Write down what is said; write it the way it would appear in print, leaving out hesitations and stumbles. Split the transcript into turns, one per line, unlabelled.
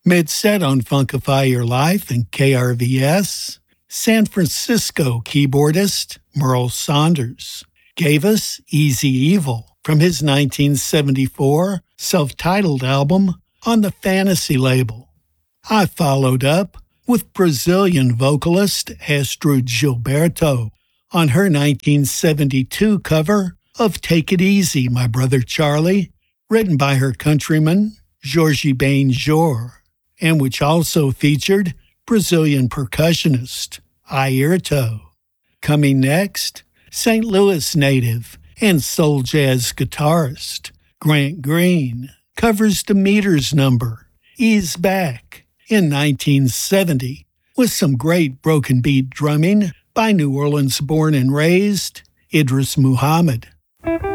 Mid-set on Funkify Your Life and KRVS, San Francisco keyboardist Merle Saunders gave us Easy Evil from his 1974 self-titled album on the Fantasy label. I followed up with Brazilian vocalist Astrud Gilberto on her 1972 cover of Take It Easy, My Brother Charlie, written by her countryman Jorge Ben-Jor, and which also featured Brazilian percussionist Airto. Coming next, St. Louis native and soul jazz guitarist Grant Green covers the Meters number, Ease Back, in 1970, with some great broken beat drumming by New Orleans born and raised Idris Muhammad.